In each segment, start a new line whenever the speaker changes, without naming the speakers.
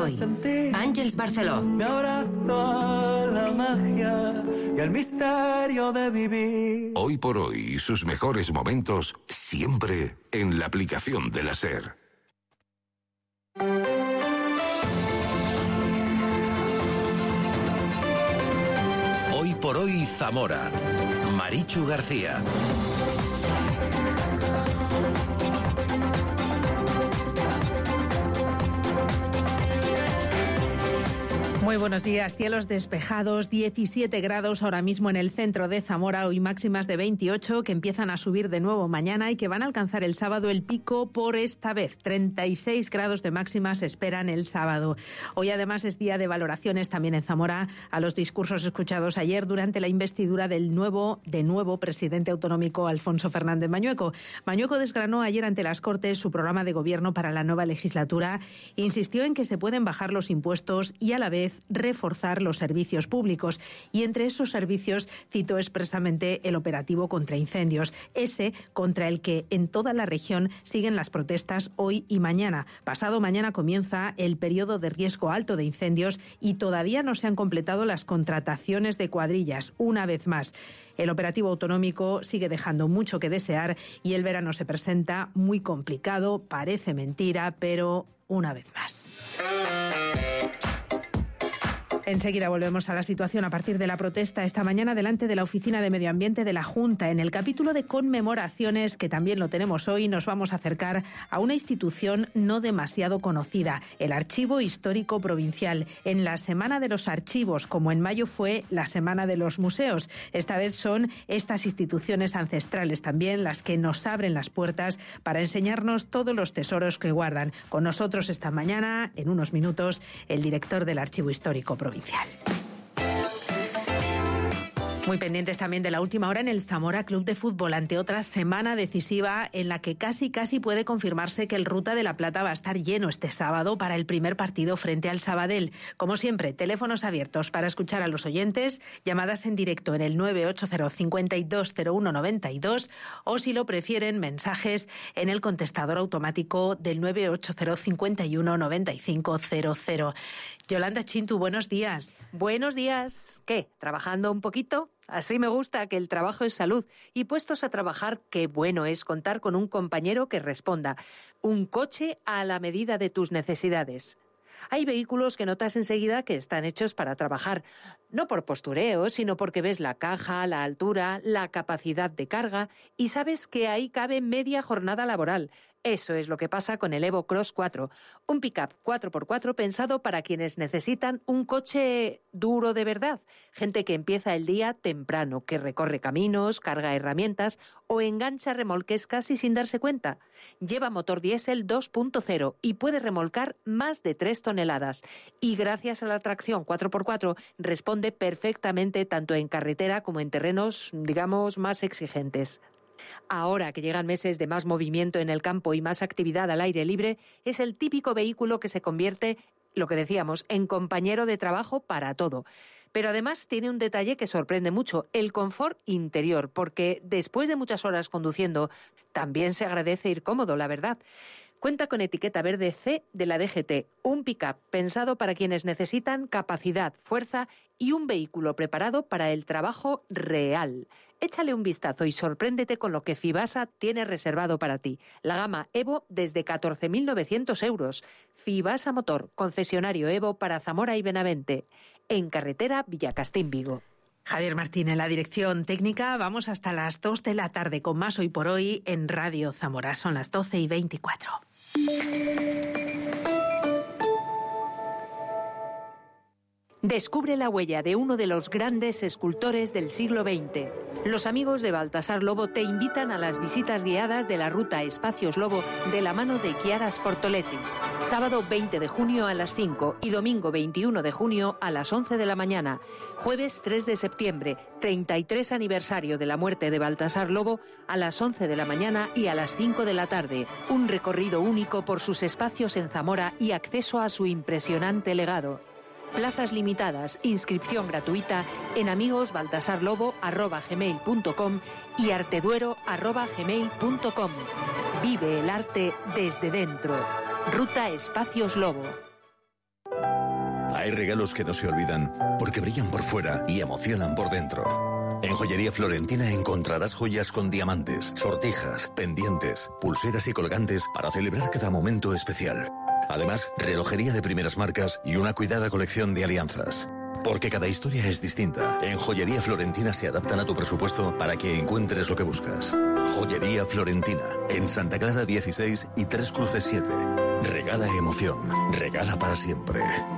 Alcoy. Àngels Barceló.
Me abrazo a la magia y al misterio de vivir.
Hoy por hoy, sus mejores momentos siempre en la aplicación de la SER.
Hoy por hoy, Zamora. Marichu García.
Muy buenos días, cielos despejados, 17 grados ahora mismo en el centro de Zamora, hoy máximas de 28 que empiezan a subir de nuevo mañana y que van a alcanzar el sábado el pico por esta vez. 36 grados de máxima se esperan el sábado. Hoy además es día de valoraciones también en Zamora a los discursos escuchados ayer durante la investidura del nuevo presidente autonómico Alfonso Fernández Mañueco. Mañueco desgranó ayer ante las Cortes su programa de gobierno para la nueva legislatura e insistió en que se pueden bajar los impuestos y a la vez reforzar los servicios públicos. Y entre esos servicios citó expresamente el operativo contra incendios, ese contra el que en toda la región siguen las protestas hoy y mañana. Pasado mañana comienza el periodo de riesgo alto de incendios y todavía no se han completado las contrataciones de cuadrillas. Una vez más, el operativo autonómico sigue dejando mucho que desear y el verano se presenta muy complicado. Parece mentira, pero una vez más. Enseguida volvemos a la situación a partir de la protesta esta mañana delante de la Oficina de Medio Ambiente de la Junta. En el capítulo de conmemoraciones, que también lo tenemos hoy, nos vamos a acercar a una institución no demasiado conocida, el Archivo Histórico Provincial. En la Semana de los Archivos, como en mayo fue la Semana de los Museos, esta vez son estas instituciones ancestrales también las que nos abren las puertas para enseñarnos todos los tesoros que guardan. Con nosotros esta mañana, en unos minutos, el director del Archivo Histórico Provincial. Muy pendientes también de la última hora en el Zamora Club de Fútbol, ante otra semana decisiva en la que casi puede confirmarse que el Ruta de la Plata va a estar lleno este sábado para el primer partido frente al Sabadell. Como siempre, teléfonos abiertos para escuchar a los oyentes, llamadas en directo en el 980 52 01 92 o, si lo prefieren, mensajes en el contestador automático del 980 51 95 00. Yolanda Chintu, buenos días.
Buenos días. ¿Qué? ¿Trabajando un poquito? Así me gusta, que el trabajo es salud. Y puestos a trabajar, qué bueno es contar con un compañero que responda. Un coche a la medida de tus necesidades. Hay vehículos que notas enseguida que están hechos para trabajar, no por postureo, sino porque ves la caja, la altura, la capacidad de carga y sabes que ahí cabe media jornada laboral. Eso es lo que pasa con el Evo Cross 4, un pick-up 4x4 pensado para quienes necesitan un coche duro de verdad. Gente que empieza el día temprano, que recorre caminos, carga herramientas o engancha remolques casi sin darse cuenta. Lleva motor diésel 2.0 y puede remolcar más de 3 toneladas. Y gracias a la tracción 4x4 responde perfectamente tanto en carretera como en terrenos, digamos, más exigentes. Ahora que llegan meses de más movimiento en el campo y más actividad al aire libre, es el típico vehículo que se convierte, lo que decíamos, en compañero de trabajo para todo. Pero además tiene un detalle que sorprende mucho, el confort interior, porque después de muchas horas conduciendo, también se agradece ir cómodo, la verdad. Cuenta con etiqueta verde C de la DGT, un pick-up pensado para quienes necesitan capacidad, fuerza y un vehículo preparado para el trabajo real. Échale un vistazo y sorpréndete con lo que Fibasa tiene reservado para ti. La gama Evo desde 14.900 euros. Fibasa Motor, concesionario Evo para Zamora y Benavente. En carretera Villacastín, Vigo.
Javier Martín en la dirección técnica. Vamos hasta las 2 de la tarde con más Hoy por Hoy en Radio Zamora. Son las 12:24.
Descubre la huella de uno de los grandes escultores del siglo XX. Los amigos de Baltasar Lobo te invitan a las visitas guiadas de la ruta Espacios Lobo de la mano de Chiara Sportoletti. Sábado 20 de junio a las 5 y domingo 21 de junio a las 11 de la mañana. Jueves 3 de septiembre, 33 aniversario de la muerte de Baltasar Lobo, a las 11 de la mañana y a las 5 de la tarde. Un recorrido único por sus espacios en Zamora y acceso a su impresionante legado. Plazas limitadas, inscripción gratuita en amigosbaltasarlobo@gmail.com y arteduero@gmail.com. Vive el arte desde dentro. Ruta Espacios Lobo.
Hay regalos que no se olvidan porque brillan por fuera y emocionan por dentro. En Joyería Florentina encontrarás joyas con diamantes, sortijas, pendientes, pulseras y colgantes para celebrar cada momento especial. Además, relojería de primeras marcas y una cuidada colección de alianzas. Porque cada historia es distinta. En Joyería Florentina se adaptan a tu presupuesto para que encuentres lo que buscas. Joyería Florentina, en Santa Clara 16 y Tres Cruces 7. Regala emoción, regala para siempre.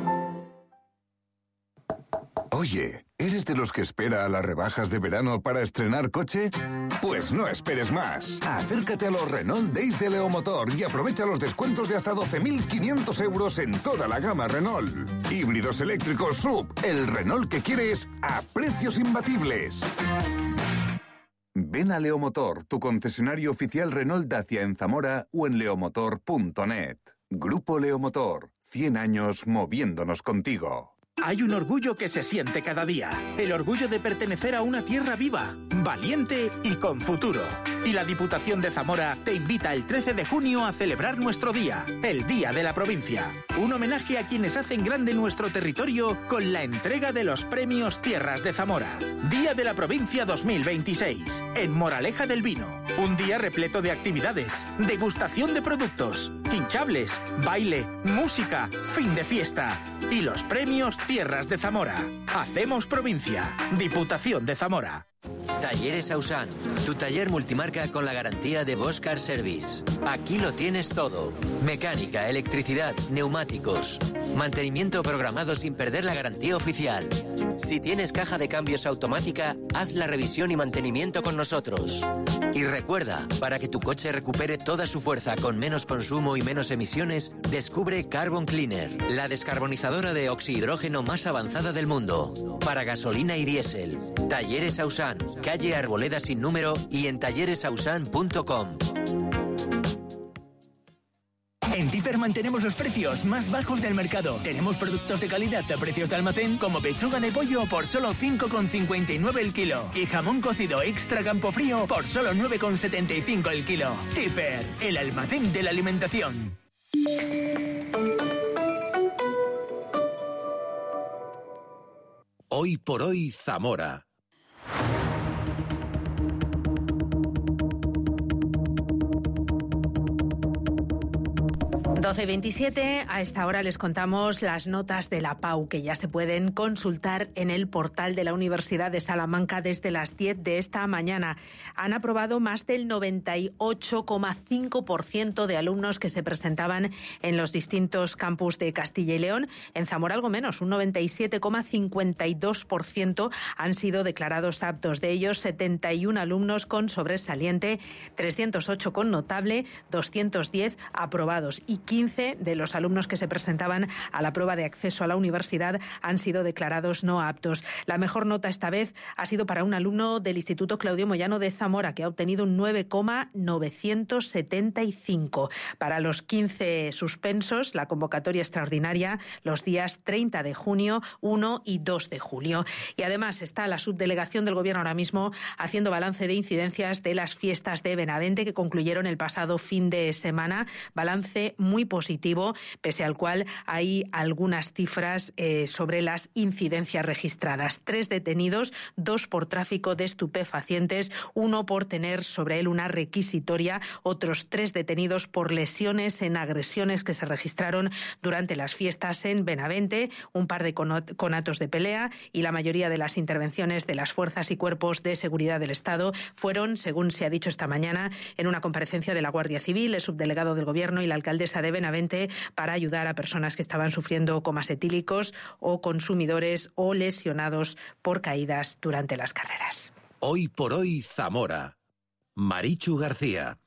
Oye, ¿eres de los que espera a las rebajas de verano para estrenar coche? Pues no esperes más. Acércate a los Renault Days de Leomotor y aprovecha los descuentos de hasta 12.500 euros en toda la gama Renault. Híbridos eléctricos SUV, el Renault que quieres a precios imbatibles. Ven a Leomotor, tu concesionario oficial Renault Dacia en Zamora o en leomotor.net. Grupo Leomotor, 100 años moviéndonos contigo.
Hay un orgullo que se siente cada día. El orgullo de pertenecer a una tierra viva, valiente y con futuro. Y la Diputación de Zamora te invita el 13 de junio a celebrar nuestro día, el Día de la Provincia. Un homenaje a quienes hacen grande nuestro territorio con la entrega de los premios Tierras de Zamora. Día de la Provincia 2026, en Moraleja del Vino. Un día repleto de actividades, degustación de productos, hinchables, baile, música, fin de fiesta. Y los premios Tierras de Zamora. Hacemos provincia. Diputación de Zamora.
Talleres Ausan, tu taller multimarca con la garantía de Bosch Car Service. Aquí lo tienes todo. Mecánica, electricidad, neumáticos. Mantenimiento programado sin perder la garantía oficial. Si tienes caja de cambios automática, haz la revisión y mantenimiento con nosotros. Y recuerda, para que tu coche recupere toda su fuerza con menos consumo y menos emisiones, descubre Carbon Cleaner, la descarbonizadora de oxihidrógeno más avanzada del mundo. Para gasolina y diésel. Talleres Ausan, calle Arboleda sin número y en talleresausan.com.
En Differ mantenemos los precios más bajos del mercado. Tenemos productos de calidad a precios de almacén como pechuga de pollo por solo 5,59 el kilo y jamón cocido extra Campofrío por solo 9,75 el kilo. Differ, el almacén de la alimentación.
Hoy por hoy, Zamora.
12:27, a esta hora les contamos las notas de la PAU que ya se pueden consultar en el portal de la Universidad de Salamanca desde las 10 de esta mañana. Han aprobado más del 98,5% de alumnos que se presentaban en los distintos campus de Castilla y León. En Zamora algo menos, un 97,52% han sido declarados aptos. De ellos, 71 alumnos con sobresaliente, 308 con notable, 210 aprobados y 15 de los alumnos que se presentaban a la prueba de acceso a la universidad han sido declarados no aptos. La mejor nota esta vez ha sido para un alumno del Instituto Claudio Moyano de Zamora, que ha obtenido un 9,975. Para los 15 suspensos, la convocatoria extraordinaria los días 30 de junio, 1 y 2 de julio. Y además está la subdelegación del Gobierno ahora mismo haciendo balance de incidencias de las fiestas de Benavente que concluyeron el pasado fin de semana. Balance muy positivo, pese al cual hay algunas cifras sobre las incidencias registradas. 3 detenidos, 2 por tráfico de estupefacientes, 1 por tener sobre él una requisitoria, otros 3 detenidos por lesiones en agresiones que se registraron durante las fiestas en Benavente, un par de conatos de pelea y la mayoría de las intervenciones de las fuerzas y cuerpos de seguridad del Estado fueron, según se ha dicho esta mañana, en una comparecencia de la Guardia Civil, el subdelegado del Gobierno y la alcaldesa de Benavente, para ayudar a personas que estaban sufriendo comas etílicos o consumidores o lesionados por caídas durante las carreras.
Hoy por hoy, Zamora. Marichu García.